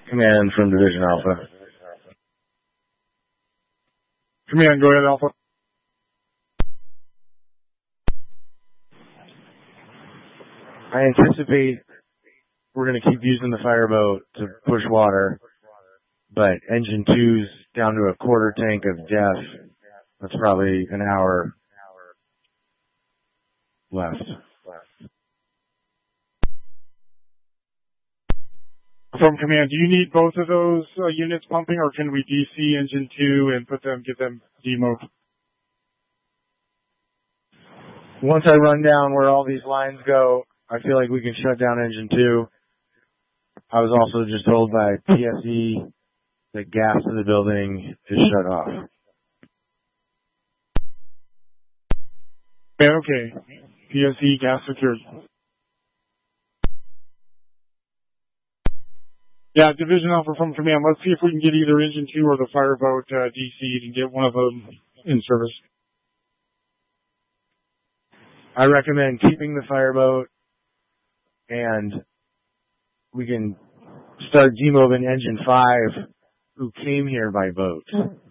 Command from Division Alpha. Command, go ahead, Alpha. I anticipate we're going to keep using the fireboat to push water, but Engine 2's down to a quarter tank of def. That's probably an hour left. From Command, do you need both of those units pumping, or can we DC Engine 2 and get them demoed? Once I run down where all these lines go, I feel like we can shut down Engine 2. I was also just told by PSE that gas to the building is shut off. Okay. PSE gas secured. Yeah, Division Alpha from Command. Let's see if we can get either Engine 2 or the fireboat DC'd and get one of them in service. I recommend keeping the fireboat, and we can start demobbing Engine 5, who came here by boat.